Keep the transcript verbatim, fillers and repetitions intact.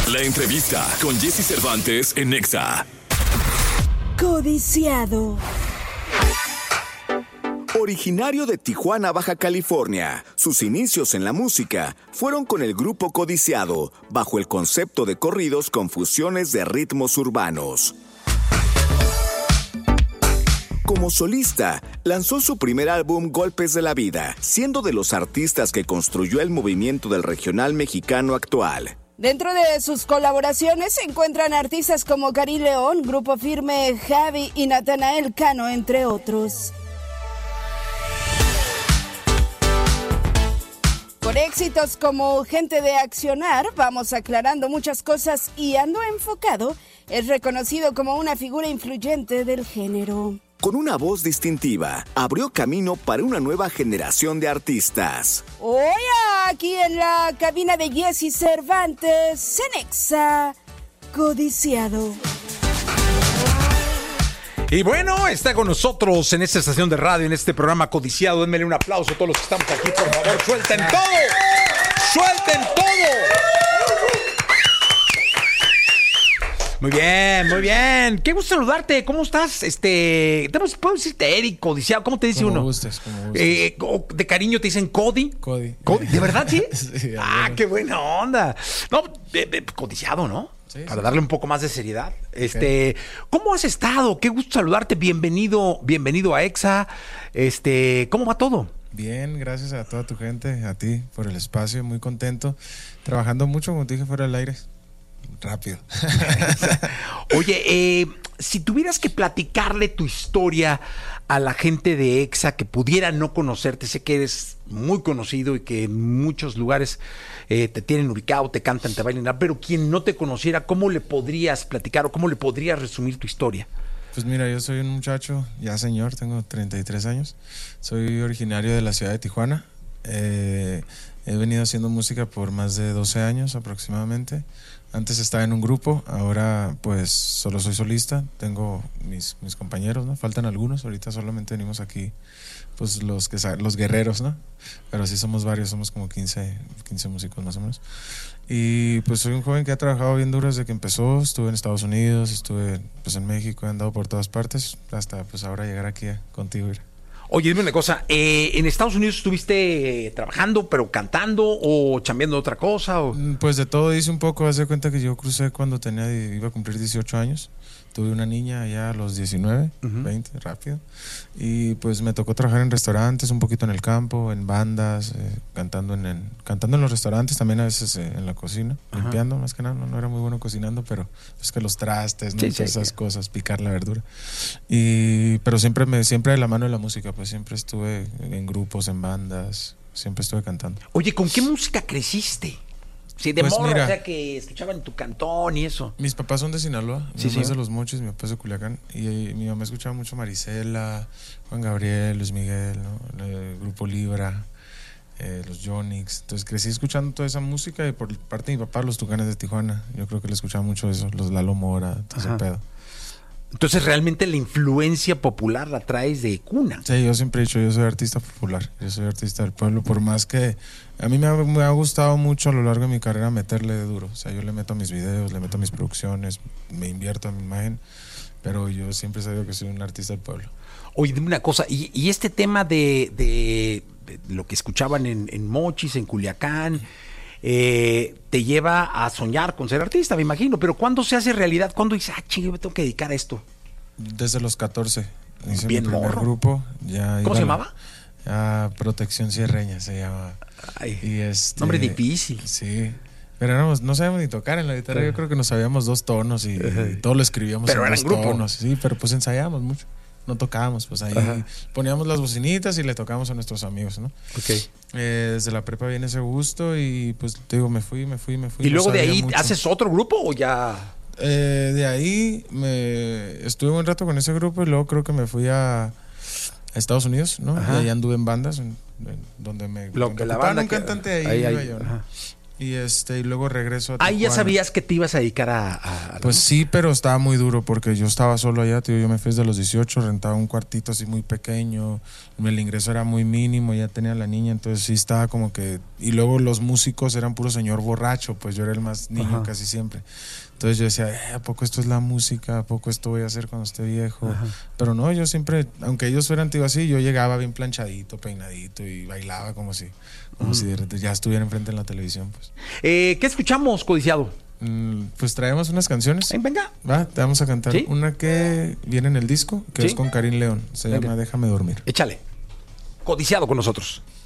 La entrevista con Jesse Cervantes en Nexa. Codiciado. Originario de Tijuana, Baja California, sus inicios en la música fueron con el grupo Codiciado, bajo el concepto de corridos con fusiones de ritmos urbanos. Como solista, lanzó su primer álbum Golpes de la Vida, siendo de los artistas que construyó el movimiento del regional mexicano actual. Dentro de sus colaboraciones se encuentran artistas como Karim León, Grupo Firme, Javi y Natanael Cano, entre otros. Por éxitos como Gente de Accionar, Vamos Aclarando Muchas Cosas y Ando Enfocado, es reconocido como una figura influyente del género. Con una voz distintiva, abrió camino para una nueva generación de artistas. Hoy aquí en la cabina de Jesse Cervantes, en Nexa, Codiciado. Y bueno, está con nosotros en esta estación de radio, en este programa Codiciado. Denmele un aplauso a todos los que estamos aquí, por favor. ¡Suelten todo! ¡Suelten todo! Muy bien, muy bien. Qué gusto saludarte. ¿Cómo estás? Este, ¿puedo decirte Eric, Codiciado? ¿Cómo te dice como uno? Gustes, como gustes. Eh, de cariño te dicen Cody. Cody. Cody. ¿De verdad sí? Sí, ah, bueno. qué buena onda. No, eh, eh, Codiciado, ¿no? Sí, Para sí. darle un poco más de seriedad. Este, ¿cómo has estado? Qué gusto saludarte. Bienvenido, bienvenido a Exa. Este, ¿cómo va todo? Bien, gracias a toda tu gente, a ti por el espacio, muy contento. Trabajando mucho, como te dije, fuera del aire. Rápido. Oye, eh, si tuvieras que platicarle tu historia a la gente de Exa que pudiera no conocerte, sé que eres muy conocido y que en muchos lugares eh, te tienen ubicado, te cantan, te bailan, pero quien no te conociera, ¿cómo le podrías platicar o cómo le podrías resumir tu historia? Pues mira, yo soy un muchacho, ya señor, tengo treinta y tres años. Soy originario de la ciudad de Tijuana. Eh, he venido haciendo música por más de doce años aproximadamente. Antes estaba en un grupo, ahora pues solo soy solista, tengo mis, mis compañeros, ¿no? Faltan algunos, ahorita solamente venimos aquí pues los que los guerreros, ¿no? Pero sí somos varios, somos como quince, quince músicos más o menos. Y pues soy un joven que ha trabajado bien duro desde que empezó, estuve en Estados Unidos, estuve pues en México, he andado por todas partes, hasta pues ahora llegar aquí contigo. Oye, dime una cosa, eh, ¿en Estados Unidos estuviste eh, trabajando, pero cantando o chambeando otra cosa? O? Pues de todo hice un poco, haz de cuenta que yo crucé cuando tenía, iba a cumplir dieciocho años, tuve una niña ya a los diecinueve, uh-huh. veinte, rápido, y pues me tocó trabajar en restaurantes, un poquito en el campo, en bandas, eh, cantando, en, en, cantando en los restaurantes, también a veces eh, en la cocina, uh-huh. limpiando, más que nada, no, no era muy bueno cocinando, pero es que los trastes, ¿no? Sí, Todas sí, esas sí. cosas, picar la verdura, y pero siempre, me, siempre de la mano de la música, pues siempre estuve en grupos, en bandas, siempre estuve cantando. Oye, ¿con qué música creciste? Sí, de Pues morro, mira, o sea, que escuchaban tu cantón y eso. Mis papás son de Sinaloa, mi Sí, mamá sí. es de Los Mochis, mi papá es de Culiacán. Y, y mi mamá escuchaba mucho Marisela, Juan Gabriel, Luis Miguel, ¿no? El Grupo Libra, eh, los Yonix. Entonces crecí escuchando toda esa música y por parte de mi papá, los Tucanes de Tijuana. Yo creo que le escuchaba mucho eso, los Lalo Mora, todo ese pedo. Entonces realmente la influencia popular la traes de cuna. Sí, yo siempre he dicho, yo soy artista popular, yo soy artista del pueblo, por más que a mí me ha, me ha gustado mucho a lo largo de mi carrera meterle de duro, o sea, yo le meto a mis videos, le meto a mis producciones, me invierto en mi imagen, pero yo siempre he sabido que soy un artista del pueblo. Oye, dime una cosa, y, y este tema de, de, de lo que escuchaban en, en Mochis, en Culiacán, eh, te lleva a soñar con ser artista, me imagino, pero ¿cuándo se hace realidad? ¿Cuándo dices, ah, chingue, me tengo que dedicar a esto? Desde los catorce, hice Bien mi primer morro. grupo. Ya ¿Cómo se iba a llamaba? la- a Protección Sierreña se llama. Ay, Y este, nombre difícil. Sí. Pero éramos, no sabíamos ni tocar en la guitarra. Yo creo que nos sabíamos dos tonos y, y todo lo escribíamos Pero en eran dos grupo. tonos. Sí, pero pues ensayábamos mucho. No tocábamos, pues ahí Ajá. poníamos las bocinitas y le tocábamos a nuestros amigos, ¿no? Ok. Eh, desde la prepa viene ese gusto y pues te digo, me fui, me fui, me fui. ¿Y no luego de sabía ahí mucho. haces otro grupo o ya...? Eh, de ahí me estuve un rato con ese grupo y luego creo que me fui a, a Estados Unidos, ¿no? Ajá. Y ahí anduve en bandas en, en donde me Lo que la ocupaban banda un que- cantante ahí, ahí, iba ahí, yo, ¿no? ajá. Y este y luego regreso a Ahí ya Tijuana. sabías que te ibas a dedicar a... a- a- Pues sí, pero estaba muy duro porque yo estaba solo allá, tío. Yo me fui desde los dieciocho, rentaba un cuartito así muy pequeño, el ingreso era muy mínimo, ya tenía la niña, entonces sí estaba como que... Y luego los músicos eran puro señor borracho, pues yo era el más niño Ajá. casi siempre. Entonces yo decía, eh, ¿a poco esto es la música? ¿A poco esto voy a hacer cuando esté viejo? Ajá. Pero no, yo siempre, aunque ellos fueran tío así, yo llegaba bien planchadito, peinadito y bailaba como si, como si de repente ya estuviera enfrente en la televisión, pues. Eh, ¿Qué escuchamos, codiciado? Mm, Pues traemos unas canciones. Eh, venga. Va, te vamos a cantar ¿Sí? una que viene en el disco, que ¿Sí? es con Karim León. Se Venga. llama Déjame dormir. Échale. Codiciado con nosotros.